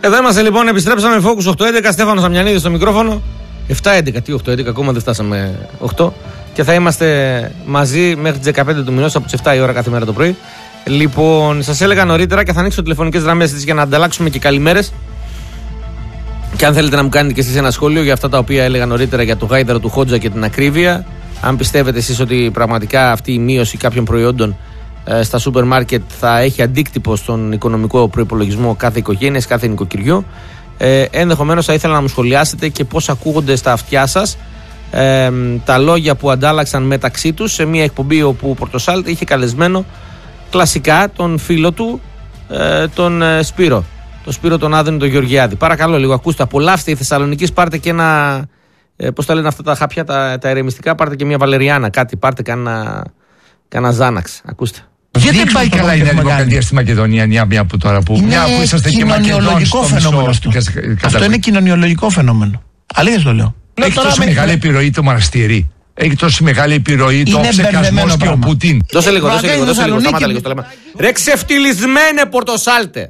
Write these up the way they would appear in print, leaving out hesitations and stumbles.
Εδώ είμαστε λοιπόν, επιστρέψαμε Focus 8-11, Στέφανος Αμιανίδης στο μικρόφωνο. 7-11, τι 8-11, ακόμα δεν φτάσαμε 8. Και θα είμαστε μαζί μέχρι τις 15 του μηνός από τις 7 η ώρα κάθε μέρα το πρωί. Λοιπόν, σας έλεγα νωρίτερα και θα ανοίξω τηλεφωνικές γραμμές για να ανταλλάξουμε και καλημέρες. Και αν θέλετε να μου κάνετε και εσείς ένα σχόλιο για αυτά τα οποία έλεγα νωρίτερα για το γάιδαρο του Χότζα και την ακρίβεια. Αν πιστεύετε εσείς ότι πραγματικά αυτή η μείωση κάποιων προϊόντων στα σούπερ μάρκετ θα έχει αντίκτυπο στον οικονομικό προϋπολογισμό κάθε οικογένειας, κάθε νοικοκυριού. Ενδεχομένως θα ήθελα να μου σχολιάσετε και πώς ακούγονται στα αυτιά σας τα λόγια που αντάλλαξαν μεταξύ τους σε μια εκπομπή όπου ο Πορτοσάλτε είχε καλεσμένο κλασικά τον φίλο του, τον Σπύρο. Τον Σπύρο τον Άδωνη τον Γεωργιάδη. Παρακαλώ λίγο, ακούστε, απολαύστε η Θεσσαλονικής, πάρτε και ένα. Πώς τα λένε αυτά τα χάπια, τα ερεμιστικά, πάρτε και μια βαλεριάνα, κάτι, πάρτε κανένα Ζάναξ. Ακούστε. Γιατί δεν πάει καλά η Νέα Δημοκρατία στη Μακεδονία, μια που τώρα που είσαστε και κοινωνιολογικό φαινόμενο. Αυτό είναι κοινωνιολογικό φαινόμενο. Αλήθεια το λέω. Έχει τόσο μεγάλη επιρροή το μοναστήρι. Έχει τόσο μεγάλη επιρροή το ψεκασμός και ο Πουτίν. Δώσε λίγο, σταμάτα λίγο. Ρε ξεφτυλισμένε Πορτοσάλτε.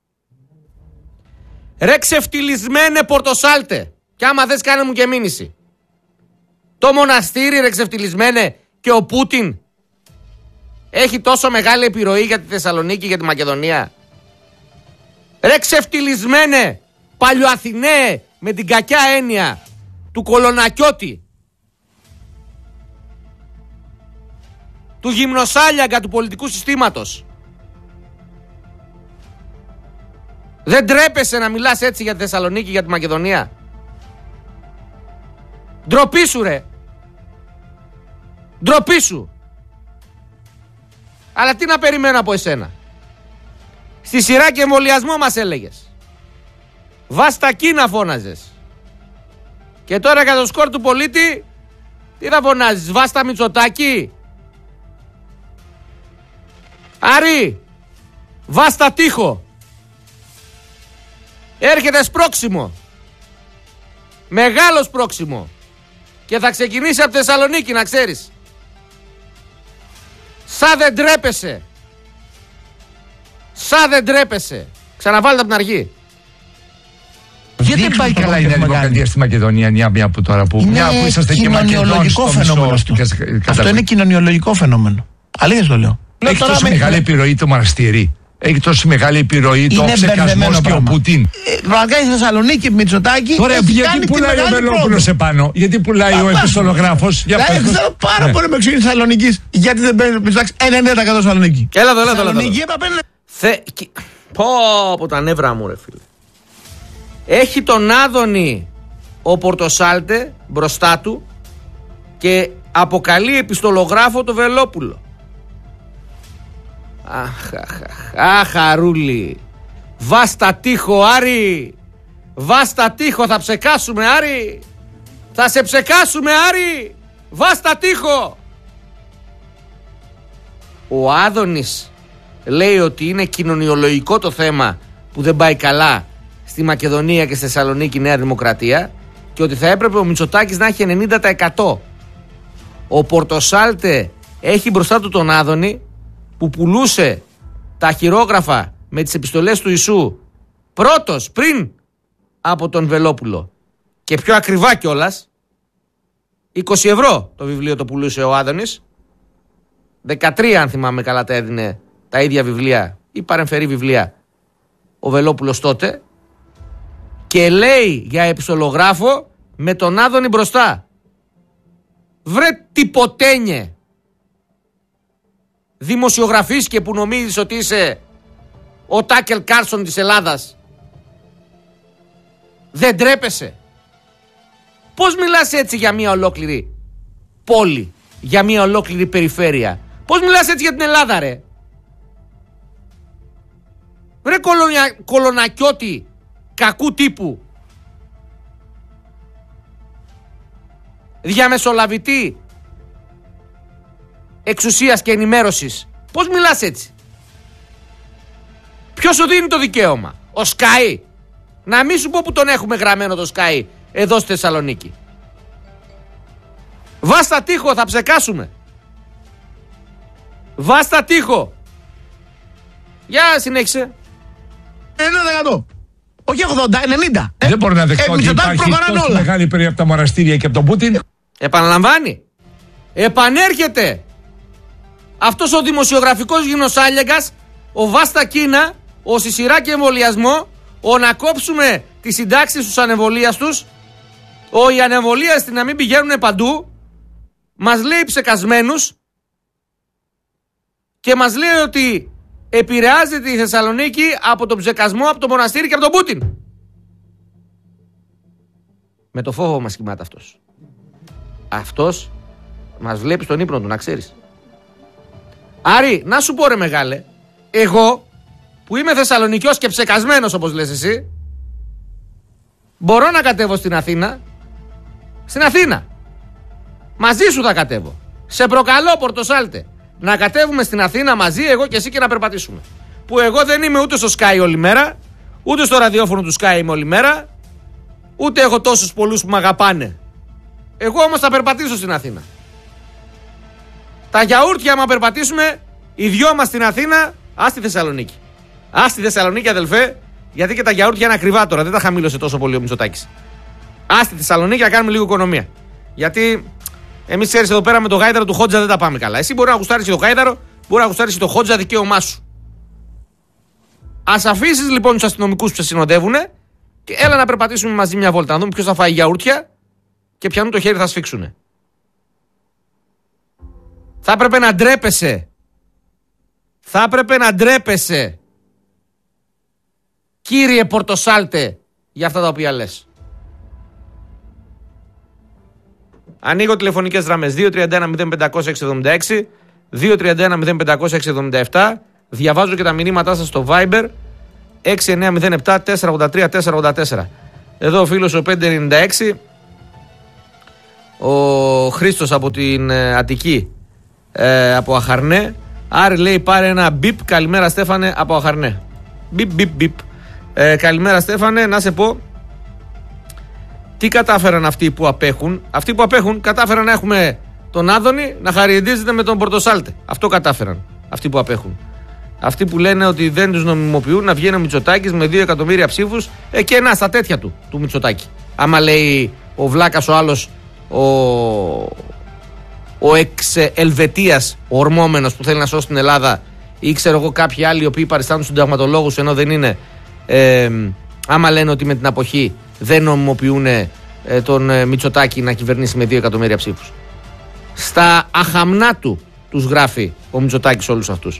Ρε ξεφτυλισμένε Πορτοσάλτε. Κι άμα θες κάνε μου και μήνυση. Το μοναστήρι ρε ξεφτυλισμένε και ο Πούτιν έχει τόσο μεγάλη επιρροή για τη Θεσσαλονίκη, για τη Μακεδονία. Ρε ξεφτυλισμένε Παλιοαθηναίε με την κακιά έννοια του κολονακιώτη, του γυμνοσάλιαγκα του πολιτικού συστήματος. Δεν τρέπεσαι να μιλάς έτσι για τη Θεσσαλονίκη, για τη Μακεδονία? Ντροπή σου ρε. Ντροπή σου. Αλλά τι να περιμένω από εσένα? Στη σειρά και εμβολιασμό μας έλεγες. Βάστα Κίνα φώναζες. Και τώρα για το σκορ του πολίτη τι θα φωνάζεις? Βάστα Μητσοτάκη. Άρη, βάστα Τείχο. Έρχεται σπρόξιμο. Μεγάλο σπρόξιμο. Και θα ξεκινήσει από τη Θεσσαλονίκη, να ξέρεις. Σαν δεν τρέπεσαι. Σαν δεν τρέπεσαι. Ξαναβάλτε από την αρχή. Γιατί δεν πάει καλά η Νέα Δημοκρατία στη Μακεδονία, μια που τώρα που είσαστε και κοινωνιολογικό φαινόμενο. Αυτό είναι κοινωνιολογικό φαινόμενο. Αλήθεια το λέω. Έχει τόσο μεγάλη επιρροή το μοναστήρι. Έχει τόσο μεγάλη επιρροή το ψεκασμός και ο Πουτίν. Βαγκάει στη Θεσσαλονίκη, Μητσοτάκη. Ωραία, γιατί πουλάει ο Βελόπουλος επάνω? Γιατί πουλάει ο επιστολογράφος? Θέλω πάρα πολύ με εξήγηση Θεσσαλονίκης. Γιατί δεν παίρνει ο Μητσοτάκης 90% Θεσσαλονίκη? Έλα εδώ. Πω από τα νεύρα μου ρε φίλε. Έχει τον Άδωνη ο Πορτοσάλτε μπροστά του και αποκαλεί επιστολογράφο το Βελόπουλο. Αχ, Αρούλη. Βάστα Τείχο, Άρη. Βάστα Τείχο, θα ψεκάσουμε, Άρη. Θα σε ψεκάσουμε, Άρη. Βάστα Τείχο. Ο Άδωνης λέει ότι είναι κοινωνιολογικό το θέμα που δεν πάει καλά στη Μακεδονία και στη Θεσσαλονίκη Νέα Δημοκρατία και ότι θα έπρεπε ο Μητσοτάκης να έχει 90%. Ο Πορτοσάλτε έχει μπροστά του τον Άδωνη που πουλούσε τα χειρόγραφα με τις επιστολές του Ιησού πρώτος πριν από τον Βελόπουλο και πιο ακριβά κιόλας. 20 ευρώ το βιβλίο το πουλούσε ο Άδωνης. 13 αν θυμάμαι καλά τα έδινε τα ίδια βιβλία ή παρεμφερή βιβλία ο Βελόπουλος τότε. Και λέει για επιστολογράφο με τον Άδωνη μπροστά. Βρε τυποτένιε. Δημοσιογραφίσκε που νομίζεις ότι είσαι ο Τάκελ Κάρσον της Ελλάδας. Δεν τρέπεσαι? Πώς μιλάς έτσι για μια ολόκληρη πόλη, για μια ολόκληρη περιφέρεια? Πώς μιλάς έτσι για την Ελλάδα ρε? Ρε κολονακιώτη κακού τύπου. Διαμεσολαβητή εξουσίας και ενημέρωσης. Πώς μιλάς έτσι? Ποιος σου δίνει το δικαίωμα? Ο Σκάι? Να μην σου πω που τον έχουμε γραμμένο το Σκάι εδώ στη Θεσσαλονίκη. Βάστα Τείχο, θα ψεκάσουμε. Βάστα Τείχο. Για συνέχισε. 1%. Όχι 80, 90. Δεν μπορώ να δεχτώ ότι υπάρχει τόσο μεγάλη περίοδο από τα μοναστήρια και από τον Πούτιν. Επαναλαμβάνει. Επανέρχεται αυτός ο δημοσιογραφικός γυμνοσάλιαγκας, ο Βάστα Κίνα, ο Σισιρά και εμβολιασμό, ο να κόψουμε τις συντάξεις στους ανεμβολίαστους, οι ανεμβολίαστοι να μην πηγαίνουν παντού, μας λέει ψεκασμένους και μας λέει ότι επηρεάζεται η Θεσσαλονίκη από τον ψεκασμό, από το μοναστήρι και από τον Πούτιν. Με το φόβο μας κοιμάται αυτός. Αυτός μας βλέπει στον ύπνο του, να ξέρεις. Άρη, να σου πω ρε μεγάλε, εγώ που είμαι Θεσσαλονικιός και ψεκασμένος όπως λες εσύ, μπορώ να κατέβω στην Αθήνα. Στην Αθήνα. Μαζί σου θα κατέβω. Σε προκαλώ, Πορτοσάλτε, να κατέβουμε στην Αθήνα μαζί, εγώ και εσύ, και να περπατήσουμε. Που εγώ δεν είμαι ούτε στο Sky όλη μέρα, ούτε στο ραδιόφωνο του Sky είμαι όλη μέρα, ούτε έχω τόσους πολλούς που με αγαπάνε. Εγώ όμως θα περπατήσω στην Αθήνα. Τα γιαούρτια, άμα περπατήσουμε, οι δυο μας στην Αθήνα, ας στη Θεσσαλονίκη. Ας στη Θεσσαλονίκη, αδελφέ, γιατί και τα γιαούρτια είναι ακριβά τώρα, δεν τα χαμήλωσε τόσο πολύ ο Μητσοτάκης. Ας στη Θεσσαλονίκη να κάνουμε λίγο οικονομία. Γιατί εμείς, ξέρεις, εδώ πέρα με το γάιδαρο του Χότζα δεν τα πάμε καλά. Εσύ μπορεί να γουστάρεις το γάιδαρο, μπορεί να γουστάρεις το Χότζα, δικαίωμά σου. Ας αφήσεις λοιπόν τους αστυνομικούς που σε συνοδεύουν και έλα να περπατήσουμε μαζί μια βόλτα. Να δούμε ποιος θα φάει γιαούρτια και ποιανού το χέρι θα σφίξουνε. Θα έπρεπε να ντρέπεσαι. Θα έπρεπε να ντρέπεσαι, κύριε Πορτοσάλτε, για αυτά τα οποία λες. Ανοίγω τηλεφωνικές γραμμές 231-0500-676, 231-0500-677. Διαβάζω και τα μηνύματά σας στο Viber 6907-483-484. Εδώ ο φίλος ο 596, ο Χρήστος από την Αττική, από Αχαρνέ. Άρη λέει πάρε ένα μπιπ. Καλημέρα Στέφανε από Αχαρνέ. Μπιπ μπιπ μπιπ. Καλημέρα Στέφανε, να σε πω τι κατάφεραν αυτοί που απέχουν. Αυτοί που απέχουν κατάφεραν να έχουμε τον Άδωνη να χαριεντίζεται με τον Πορτοσάλτε. Αυτό κατάφεραν αυτοί που απέχουν. Αυτοί που λένε ότι δεν τους νομιμοποιούν, να βγαίνει ο Μητσοτάκης με 2 εκατομμύρια ψήφους, και να στα τέτοια του Μητσοτάκη. Άμα λέει ο Βλάκας ο άλλος, ο εξ-Ελβετίας, ο ορμόμενος που θέλει να σώσει την Ελλάδα, ή ξέρω εγώ κάποιοι άλλοι οι οποίοι παριστάνουν συνταγματολόγους ενώ δεν είναι, άμα λένε ότι με την αποχή δεν νομιμοποιούν τον Μητσοτάκη να κυβερνήσει με 2 εκατομμύρια ψήφους. Στα αχαμνά του τους γράφει ο Μητσοτάκης όλους αυτούς.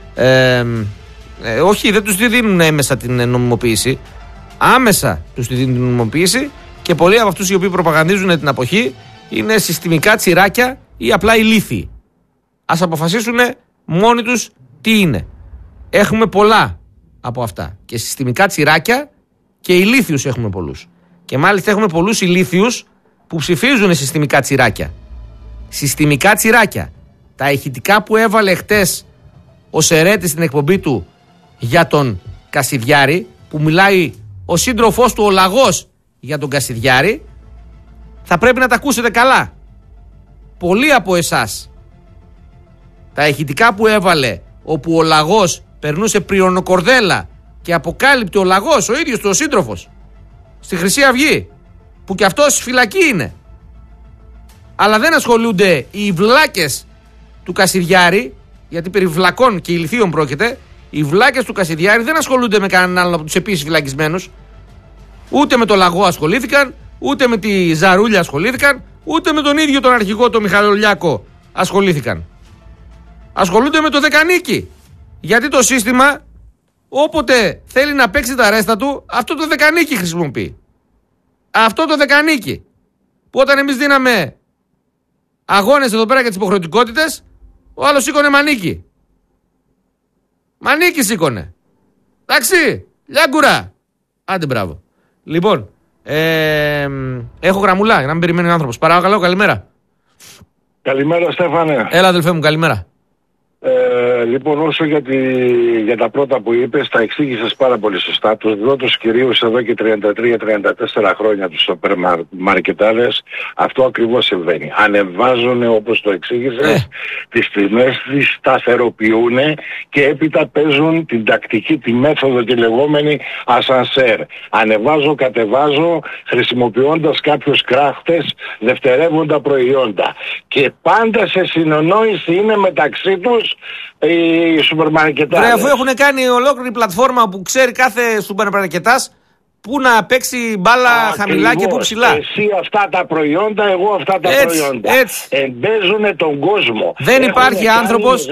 Όχι, δεν τους τη δίνουν έμεσα την νομιμοποίηση. Άμεσα τους τη δίνουν την νομιμοποίηση, και πολλοί από αυτούς οι οποίοι προπαγανδίζουν την αποχή είναι συστημικά τσιράκια ή απλά ηλίθιοι. Ας αποφασίσουν μόνοι τους τι είναι. Έχουμε πολλά από αυτά. Και συστημικά τσιράκια και ηλίθιους έχουμε πολλούς. Και μάλιστα έχουμε πολλούς ηλίθιους που ψηφίζουν συστημικά τσιράκια. Συστημικά τσιράκια. Τα ηχητικά που έβαλε χτες ο Σερέτης στην εκπομπή του για τον Κασιδιάρη, που μιλάει ο σύντροφός του ο Λαγός για τον Κασιδιάρη, θα πρέπει να τα ακούσετε καλά. Πολλοί από εσάς τα ηχητικά που έβαλε, όπου ο Λαγός περνούσε πριονοκορδέλα και αποκάλυπτε ο Λαγός ο ίδιος του ο σύντροφος στη Χρυσή Αυγή, που κι αυτός φυλακή είναι, αλλά δεν ασχολούνται οι βλάκες του Κασιδιάρη, γιατί περί βλακών και ηλιθίων πρόκειται. Οι βλάκες του Κασιδιάρη δεν ασχολούνται με κανέναν άλλον από τους επίσης φυλακισμένους. Ούτε με τον Λαγό ασχολήθηκαν, ούτε με τη Ζαρούλια ασχολήθηκαν, ούτε με τον ίδιο τον αρχηγό, τον Μιχαλολιάκο, ασχολήθηκαν. Ασχολούνται με το Δεκανίκη. Γιατί το σύστημα, όποτε θέλει να παίξει τα ρέστα του, αυτό το Δεκανίκη χρησιμοποιεί. Αυτό το Δεκανίκη. Που όταν εμείς δίναμε αγώνες εδώ πέρα για τις υποχρεωτικότητες, ο άλλος σήκωνε μανίκι. Μανίκι σήκωνε. Εντάξει, λιάγκουρα. Άντε μπράβο. Λοιπόν, έχω γραμμουλά για να μην περιμένει ο άνθρωπος. Παρακαλώ, καλημέρα. Καλημέρα Στέφανε. Έλα αδελφέ μου, καλημέρα. Λοιπόν, όσο για τα πρώτα που είπες, τα εξήγησες πάρα πολύ σωστά. Τους πρώτους κυρίως εδώ και 33-34 χρόνια τους σούπερ μαρκετάδες, αυτό ακριβώς συμβαίνει. Ανεβάζουν, όπως το εξήγησες, τις τιμές, τις σταθεροποιούν και έπειτα παίζουν την τακτική, τη μέθοδο τη λεγόμενη ασανσέρ. Ανεβάζω, κατεβάζω, χρησιμοποιώντας κάποιους κράχτες, δευτερεύοντα προϊόντα. Και πάντα σε συνεννόηση είναι μεταξύ τους οι σούπερ μαρκετάδες. Αφού έχουν κάνει ολόκληρη πλατφόρμα που ξέρει κάθε σούπερ μαρκετάς πού να παίξει μπάλα χαμηλά και πού ψηλά. Εσύ αυτά τα προϊόντα, εγώ αυτά τα προϊόντα. Εμπέζουν τον κόσμο. Δεν υπάρχει άνθρωπος,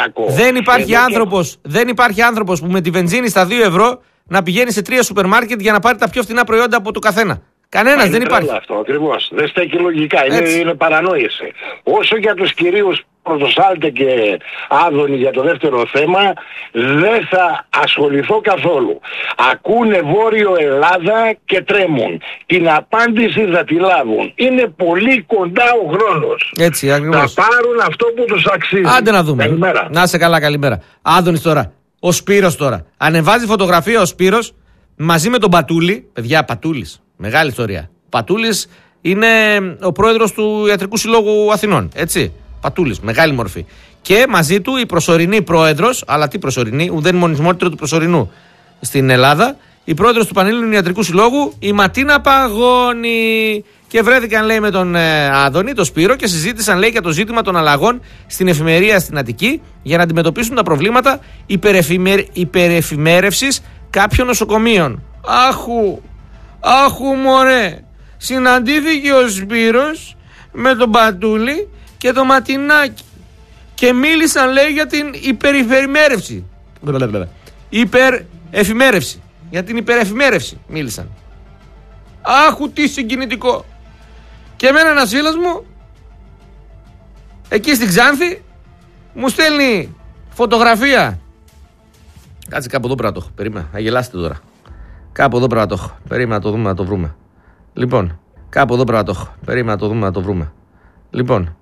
δεν υπάρχει άνθρωπος που με τη βενζίνη στα 2 ευρώ να πηγαίνει σε 3 σούπερ μάρκετ για να πάρει τα πιο φθηνά προϊόντα από το καθένα. Κανένας δεν υπάρχει. Αυτό ακριβώς. Δεν στέκει λογικά. Είναι παρανόηση. Όσο για τους κυρίους Πρωτοσάλτε και Άδωνη για το δεύτερο θέμα, δεν θα ασχοληθώ καθόλου. Ακούνε Βόρειο Ελλάδα και τρέμουν. Την απάντηση θα τη λάβουν. Είναι πολύ κοντά ο χρόνος. Έτσι, ακριβώς. Θα πάρουν αυτό που τους αξίζει. Άντε να δούμε. Καλημέρα. Να είσαι καλά, καλημέρα. Άδωνης τώρα. Ο Σπύρος τώρα. Ανεβάζει φωτογραφία ο Σπύρος μαζί με τον Πατούλη. Παιδιά, Πατούλης. Μεγάλη ιστορία. Πατούλης είναι ο πρόεδρος του Ιατρικού Συλλόγου Αθηνών. Έτσι. Πατούλης, μεγάλη μορφή. Και μαζί του η προσωρινή πρόεδρος, αλλά τι προσωρινή, ουδέν μονισμότερο του προσωρινού στην Ελλάδα, η πρόεδρος του Πανελλήνιου Ιατρικού Συλλόγου, η Ματίνα Παγώνη. Και βρέθηκαν, λέει, με τον Άδωνη, τον Σπύρο, και συζήτησαν, λέει, για το ζήτημα των αλλαγών στην εφημερία στην Αττική για να αντιμετωπίσουν τα προβλήματα υπερεφημέρευσης κάποιων νοσοκομείων. Άχου μωρέ, συναντήθηκε ο Σπύρος με τον Πατούλη και το Ματινάκι και μίλησαν, λέει, για την υπερεφημέρευση. Υπερεφημέρευση. Για την υπερεφημέρευση μίλησαν. Άχου τι συγκινητικό. Και εμένα ένας φίλος μου εκεί στην Ξάνθη μου στέλνει φωτογραφία. Κάτσε, κάπου εδώ πρέπει να το έχω. Περίμενα, να γελάσετε τώρα. Κάπου εδώ πρέπει να το έχω. Περίμενα να το δούμε, να το βρούμε. Λοιπόν, κάπου εδώ πρέπει να το έχω. Περίμενα να το δούμε, να το βρούμε. Λοιπόν,